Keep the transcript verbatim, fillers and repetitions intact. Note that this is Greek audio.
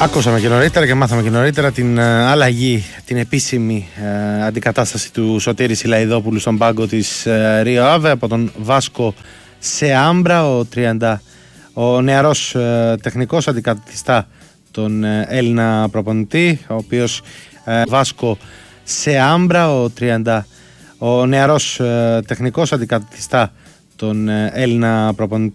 Ακούσαμε και νωρίτερα και μάθαμε και νωρίτερα την uh, αλλαγή, την επίσημη uh, αντικατάσταση του Σωτήρη Σιλαϊδόπουλου στον πάγκο της uh, Ρίο Αβε από τον Βάσκο Σεάμπρα. Ο, τριάντα, ο νεαρός uh, τεχνικός αντικαθιστά τον uh, Έλληνα προπονητή, ο οποίος uh, Βάσκο Σεάμπρα, ο, τριάντα, ο νεαρός uh, τεχνικός αντικαθιστά τον uh, Έλληνα προπονητή.